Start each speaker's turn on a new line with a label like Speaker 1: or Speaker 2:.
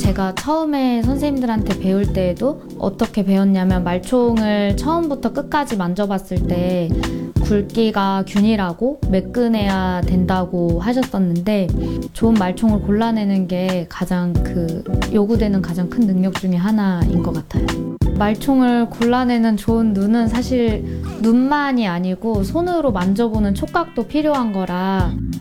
Speaker 1: 제가 처음에 선생님들한테 배울 때에도 어떻게 배웠냐면 말총을 처음부터 끝까지 만져봤을 때 굵기가 균일하고 매끈해야 된다고 하셨었는데 좋은 말총을 골라내는 게 가장 요구되는 가장 큰 능력 중에 하나인 것 같아요. 말총을 골라내는 좋은 눈은 사실 눈만이 아니고 손으로 만져보는 촉각도 필요한 거라